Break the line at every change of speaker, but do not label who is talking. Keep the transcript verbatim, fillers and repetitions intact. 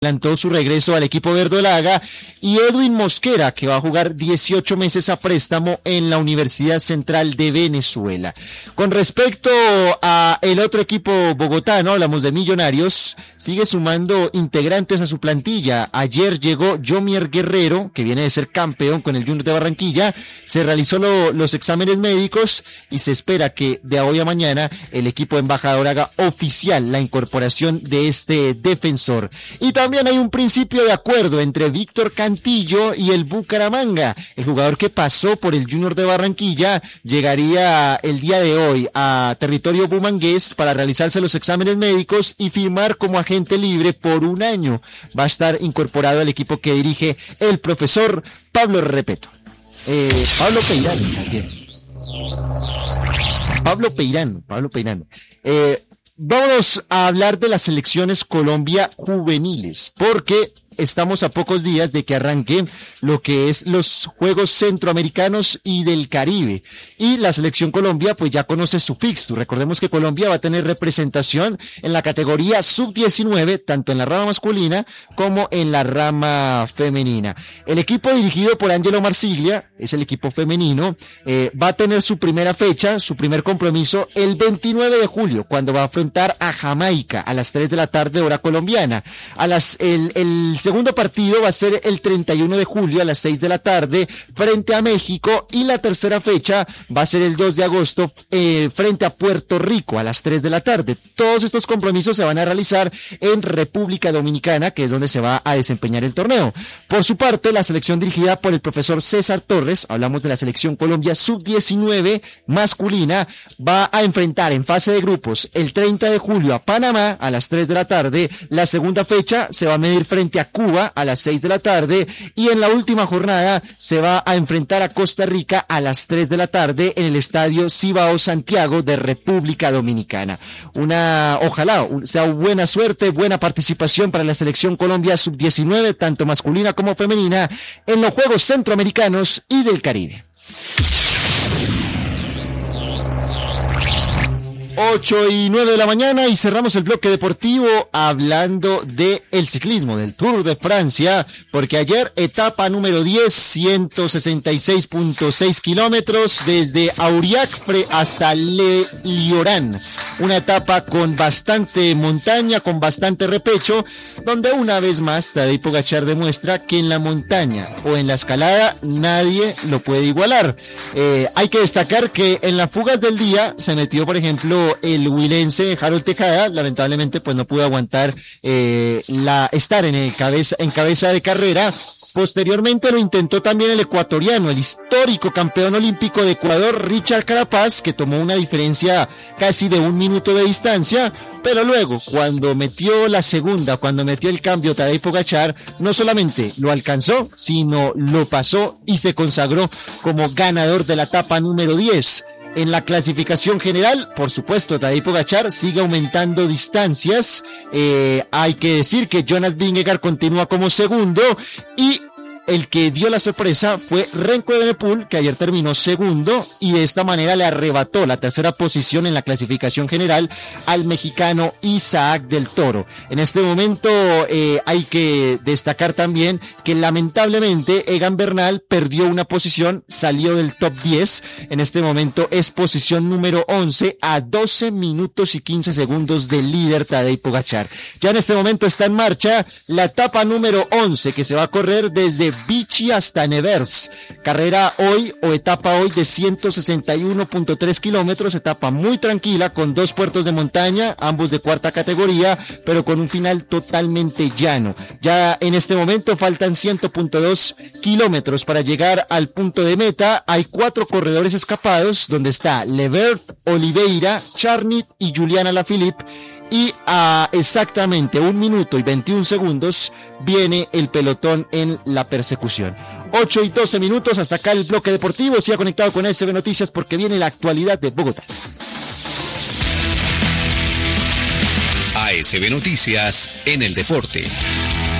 adelantó su regreso al equipo verdolaga, y Edwin Mosquera, que va a jugar dieciocho meses a préstamo en la Universidad Central de Venezuela. Con respecto a el otro equipo bogotano, hablamos de Millonarios, sigue sumando integrantes a su plantilla. Ayer llegó Yomier Guerrero, que viene de ser campeón con el Junior de Barranquilla, se realizó lo, los exámenes médicos y se espera que de hoy a mañana el equipo embajador haga oficial la incorporación de este defensor. Y también También hay un principio de acuerdo entre Víctor Cantillo y el Bucaramanga. El jugador que pasó por el Junior de Barranquilla llegaría el día de hoy a territorio bumangués para realizarse los exámenes médicos y firmar como agente libre por un año. Va a estar incorporado al equipo que dirige el profesor Pablo Repeto. Eh, Pablo Peirano también. Pablo Peirano, Pablo Peirano. Eh, Vámonos a hablar de las selecciones Colombia juveniles, porque estamos a pocos días de que arranque lo que es los Juegos Centroamericanos y del Caribe. Y la selección Colombia pues ya conoce su fixture. Recordemos que Colombia va a tener representación en la categoría sub diecinueve, tanto en la rama masculina como en la rama femenina. El equipo dirigido por Angelo Marsiglia, es el equipo femenino, eh, va a tener su primera fecha, su primer compromiso el veintinueve de julio, cuando va a enfrentar a Jamaica a las tres de la tarde hora colombiana. A las, el, el segundo partido va a ser el treinta y uno de julio a las seis de la tarde frente a México, y la tercera fecha va a ser el dos de agosto eh, frente a Puerto Rico a las tres de la tarde. Todos estos compromisos se van a realizar en República Dominicana, que es donde se va a desempeñar el torneo. Por su parte, la selección dirigida por el profesor César Torres, hablamos de la selección Colombia sub diecinueve masculina, va a enfrentar en fase de grupos el treinta de julio a Panamá a las tres de la tarde. La segunda fecha se va a medir frente a Cuba a las seis de la tarde, y en la última jornada se va a enfrentar a Costa Rica a las tres de la tarde en el estadio Cibao Santiago de República Dominicana. Una, ojalá sea buena suerte, buena participación para la selección Colombia sub diecinueve, tanto masculina como femenina, en los Juegos Centroamericanos y del Caribe. ocho y nueve de la mañana, y cerramos el bloque deportivo hablando de el ciclismo, del Tour de Francia, porque ayer etapa número diez, ciento sesenta y seis punto seis kilómetros desde Aurillac hasta Le Lioran, una etapa con bastante montaña, con bastante repecho, donde una vez más Tadej Pogačar demuestra que en la montaña o en la escalada nadie lo puede igualar. Eh, hay que destacar que en las fugas del día se metió, por ejemplo, el huilense Harold Tejada. Lamentablemente pues no pudo aguantar eh, la estar en el cabeza en cabeza de carrera. Posteriormente lo intentó también el ecuatoriano, el histórico campeón olímpico de Ecuador, Richard Carapaz, que tomó una diferencia casi de un minuto de distancia, pero luego cuando metió la segunda, cuando metió el cambio Tadej Pogačar, no solamente lo alcanzó, sino lo pasó y se consagró como ganador de la etapa número diez. En la clasificación general, por supuesto, Tadej Pogačar sigue aumentando distancias. Eh, hay que decir que Jonas Vingegaard continúa como segundo, y el que dio la sorpresa fue Remco Evenepoel, que ayer terminó segundo, y de esta manera le arrebató la tercera posición en la clasificación general al mexicano Isaac del Toro. En este momento eh, hay que destacar también que lamentablemente Egan Bernal perdió una posición, salió del top diez, en este momento es posición número once a doce minutos y quince segundos del líder Tadej Pogačar. Ya en este momento está en marcha la etapa número once, que se va a correr desde Vichy hasta Nevers, carrera hoy o etapa hoy de ciento sesenta y uno punto tres kilómetros, etapa muy tranquila con dos puertos de montaña, ambos de cuarta categoría, pero con un final totalmente llano. Ya en este momento faltan cien punto dos kilómetros para llegar al punto de meta. Hay cuatro corredores escapados, donde está Levert, Oliveira, Charnit y Julian Alaphilippe. Y a exactamente un minuto y veintiún segundos viene el pelotón en la persecución. ocho y doce minutos, hasta acá el bloque deportivo. Siga conectado con A S B Noticias, porque viene la actualidad de Bogotá.
A S B Noticias en el deporte.